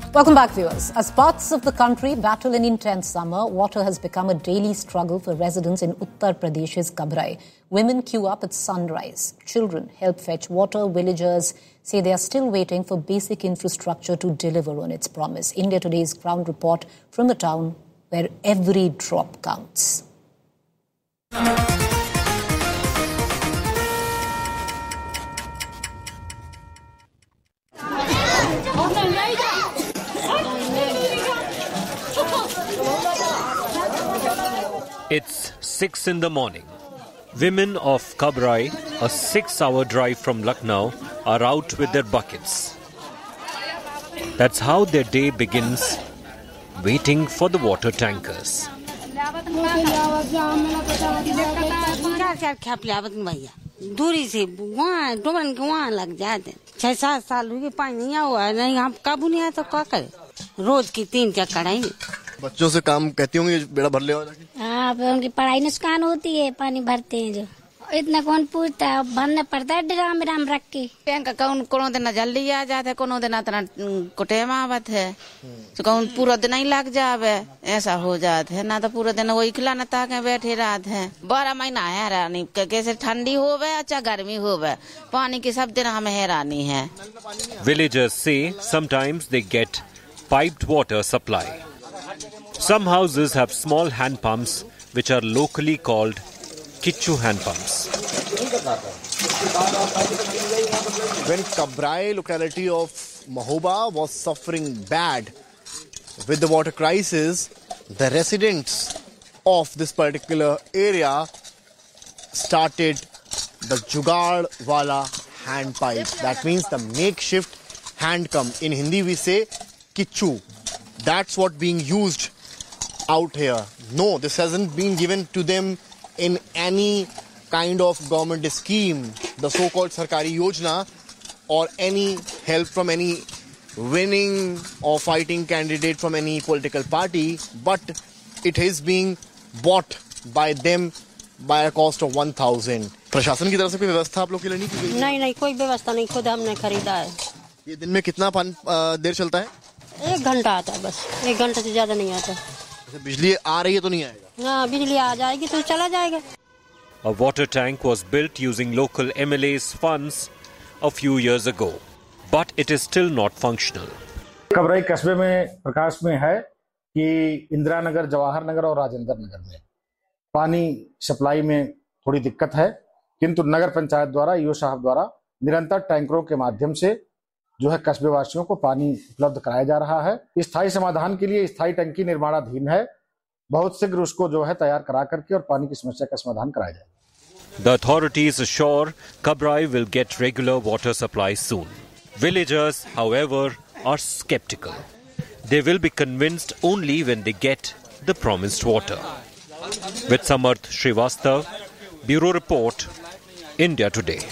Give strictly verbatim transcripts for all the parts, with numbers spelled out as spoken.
Welcome back, viewers. As parts of the country battle an intense summer, water has become a daily struggle for residents in Uttar Pradesh's Kabrai. Women queue up at sunrise. Children help fetch water. Villagers say they are still waiting for basic infrastructure to deliver on its promise. India Today's ground report from the town where every drop counts. It's six in the morning. Women of Kabrai, a six-hour drive from Lucknow, are out with their buckets. That's how their day begins, waiting for the water tankers. दूरी से वहाँ डोबन के वहाँ लग जाते छह सात साल हुए पानी नहीं हुआ नहीं हम काबू नहीं आया तो क्या करे रोज की तीन चक्कर आएंगे बच्चों से काम कहती होंगी बेड़ा भर ले हाँ उनकी पढ़ाई नुकसान होती है पानी भरते हैं जो इतना कौन पूछता है भरना पड़ता है ड्राम राम रख के कौन कोनो दिन जल्दी आ जाते कोनो दिन इतना कुटेम आवत है तो कौन पूरा दिन ही लग जावे ऐसा हो जाते है ना तो पूरा दिन वही खिलाना ताके बैठे रहते हैं बारह महीना हैरानी कैसे ठंडी होवे अच्छा गर्मी होवे पानी की सब दिन हमें हैरानी है Villagers say sometimes they get piped water supply. Some houses have small hand pumps which are locally called Kichu hand pumps. When Kabrai locality of Mahoba was suffering bad with the water crisis, the residents of this particular area started the Jugaad Wala hand pipe. That means the makeshift hand pump. In Hindi we say Kichu. That's what being used out here. No, this hasn't been given to them in any kind of government scheme, the so-called Sarkari Yojana, or any help from any winning or fighting candidate from any political party, but it is being bought by them by a cost of one thousand. प्रशासन की तरफ से कोई व्यवस्था आप लोग के लिए नहीं की गई? नहीं नहीं कोई व्यवस्था नहीं खुद हमने खरीदा है ये दिन में कितना पानी देर चलता है? एक घंटा आता है बस एक घंटे से ज्यादा नहीं आता बिजली आ रही है तो नहीं आएगा? हाँ बिजली आ जाएगी तो चला जाएगा A water tank was built using local M L A's funds a few years ago, but it is still not functional. कबराई कस्बे में प्रकाश में है कि इंदिरा नगर, जवाहर नगर और राजेंद्र नगर में पानी सप्लाई में थोड़ी दिक्कत है, किंतु नगर पंचायत द्वारा ईओ साहब द्वारा निरंतर टैंकरों के माध्यम से जो है कस्बे वासियों को पानी उपलब्ध कराया जा रहा है। स्थायी समाधान के लिए स्थायी टंकी निर्माणाधीन है, बहुत शीघ्र उसको जो है तैयार करा करके और पानी की समस्या का समाधान कराया जाएगा। The authorities assure Kabrai will get regular water supply soon. Villagers, however, are skeptical. They will be convinced only when they get the promised water. With Samarth Srivastav, Bureau Report, India Today.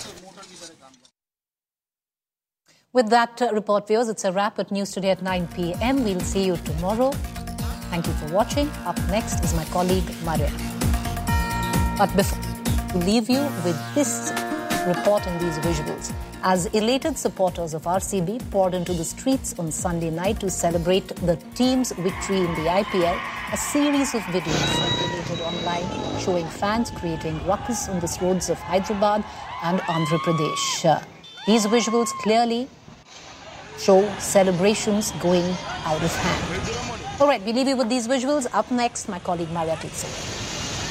With that uh, report, viewers, it's a wrap at News Today at nine p.m. We'll see you tomorrow. Thank you for watching. Up next is my colleague, Maria. But before we leave you with this report and these visuals, as elated supporters of R C B poured into the streets on Sunday night to celebrate the team's victory in the I P L, a series of videos circulated online showing fans creating ruckus on the roads of Hyderabad and Andhra Pradesh. Uh, these visuals clearly show celebrations going out of hand. All right, we leave you with these visuals. Up next, my colleague Maria Titsu.